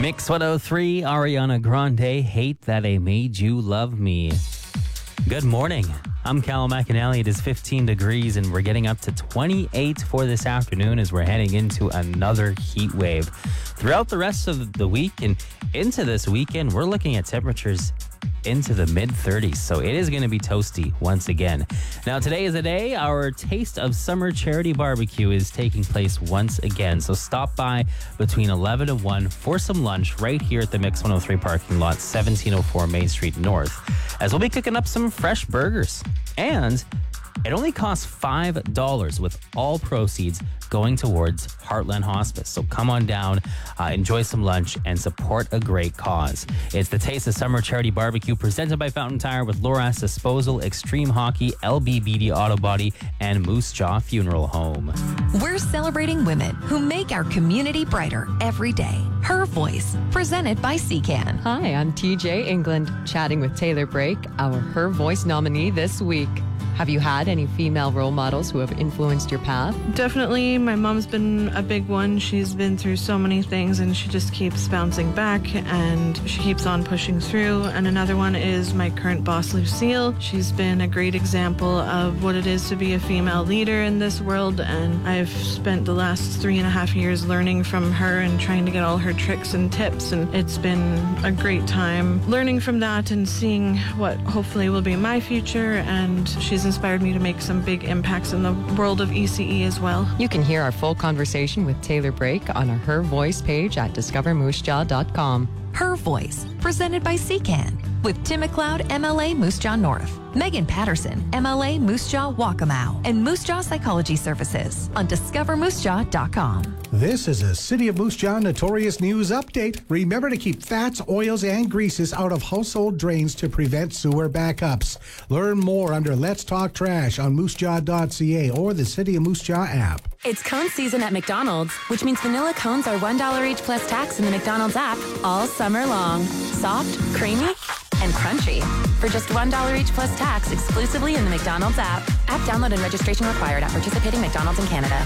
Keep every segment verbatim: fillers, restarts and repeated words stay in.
Mix one oh three, Ariana Grande, Hate That I Made You Love Me. Good morning. I'm Callum McAnally. It is fifteen degrees and we're getting up to twenty-eight for this afternoon as we're heading into another heat wave. Throughout the rest of the week and into this weekend, we're looking at temperatures into the mid thirties, so it is going to be toasty once again. Now, today is the day our Taste of Summer charity barbecue is taking place once again, so stop by between eleven and one for some lunch right here at the Mix one oh three parking lot, seventeen oh four Main Street North, as we'll be cooking up some fresh burgers. And it only costs five dollars, with all proceeds going towards Heartland Hospice. So come on down, uh, enjoy some lunch, and support a great cause. It's the Taste of Summer charity barbecue presented by Fountain Tire with Loras Disposal, Extreme Hockey, L B B D Auto Body, and Moose Jaw Funeral Home. We're celebrating women who make our community brighter every day. Her Voice, presented by C CAN. Hi, I'm T J England, chatting with Taylor Brake, our Her Voice nominee this week. Have you had any female role models who have influenced your path? Definitely. My mom's been a big one. She's been through so many things and she just keeps bouncing back and she keeps on pushing through. And another one is my current boss, Lucille. She's been a great example of what it is to be a female leader in this world, and I've spent the last three and a half years learning from her and trying to get all her tricks and tips, and it's been a great time learning from that and seeing what hopefully will be my future. And she's inspired me to make some big impacts in the world of E C E as well. You can hear our full conversation with Taylor Brake on our Her Voice page at discover moose jaw dot com. Her Voice, presented by C CAN, with Tim McLeod, M L A Moose Jaw North, Megan Patterson, M L A Moose Jaw Waccamaw, and Moose Jaw Psychology Services on discover moose jaw dot com. This is a City of Moose Jaw Notorious News update. Remember to keep fats, oils, and greases out of household drains to prevent sewer backups. Learn more under Let's Talk Trash on moose jaw dot c a or the City of Moose Jaw app. It's cone season at McDonald's, which means vanilla cones are one dollar each plus tax in the McDonald's app all summer long. Soft, creamy, and crunchy. For just one dollar each plus tax exclusively in the McDonald's app. App download and registration required at participating McDonald's in Canada.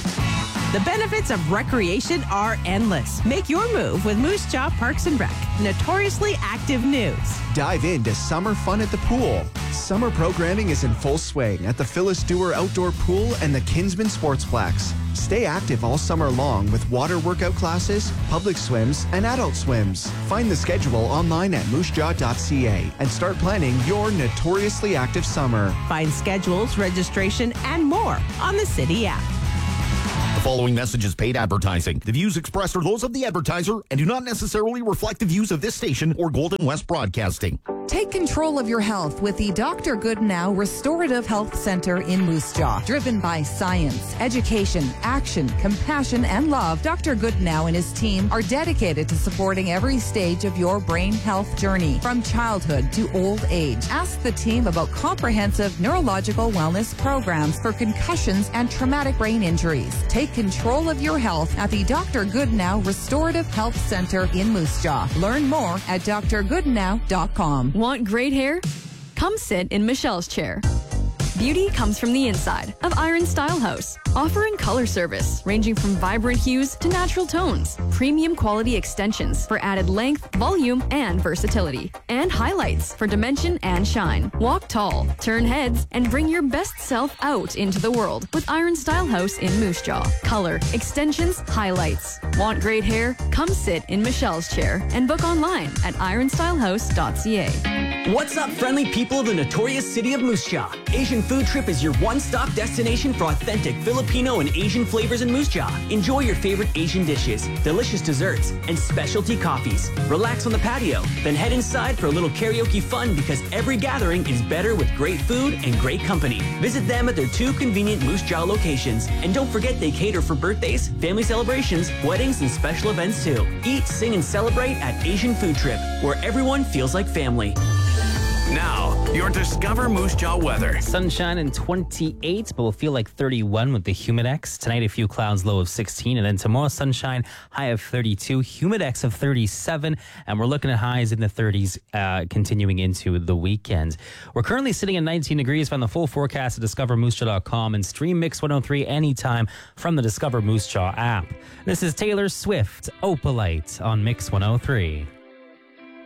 The benefits of recreation are endless. Make your move with Moose Jaw Parks and Rec. Notoriously active news. Dive into summer fun at the pool. Summer programming is in full swing at the Phyllis Dewar Outdoor Pool and the Kinsman Sportsplex. Stay active all summer long with water workout classes, public swims, and adult swims. Find the schedule online at moose jaw dot c a and start planning your notoriously active summer. Find schedules, registration, and more on the City app. The following message is paid advertising. The views expressed are those of the advertiser and do not necessarily reflect the views of this station or Golden West Broadcasting. Take control of your health with the Doctor Goodnow Restorative Health Center in Moose Jaw. Driven by science, education, action, compassion, and love, Doctor Goodnow and his team are dedicated to supporting every stage of your brain health journey, from childhood to old age. Ask the team about comprehensive neurological wellness programs for concussions and traumatic brain injuries. Take control of your health at the Doctor Goodnow Restorative Health Center in Moose Jaw. Learn more at d r goodnow dot com. Want great hair? Come sit in Michelle's chair. Beauty comes from the inside of Iron Style House, offering color service ranging from vibrant hues to natural tones, premium quality extensions for added length, volume, and versatility, and highlights for dimension and shine. Walk tall, turn heads, and bring your best self out into the world with Iron Style House in Moose Jaw. Color, extensions, highlights. Want great hair? Come sit in Michelle's chair and book online at iron style house dot c a. What's up, friendly people of the notorious City of Moose Jaw? Asian Food Trip is your one-stop destination for authentic Filipino and Asian flavors in Moose Jaw. Enjoy your favorite Asian dishes, delicious desserts, and specialty coffees. Relax on the patio, then head inside for a little karaoke fun, because every gathering is better with great food and great company. Visit them at their two convenient Moose Jaw locations. And don't forget, they cater for birthdays, family celebrations, weddings, and special events too. Eat, sing, and celebrate at Asian Food Trip, where everyone feels like family. Now, your Discover Moose Jaw weather. Sunshine and twenty-eight, but will feel like thirty-one with the Humidex. Tonight, a few clouds, low of sixteen. And then tomorrow, sunshine, high of thirty-two. Humidex of thirty-seven. And we're looking at highs in the thirties uh, continuing into the weekend. We're currently sitting at nineteen degrees. Find the full forecast at discover moose jaw dot com and stream Mix one oh three anytime from the Discover Moose Jaw app. This is Taylor Swift, Opalite on Mix one oh three.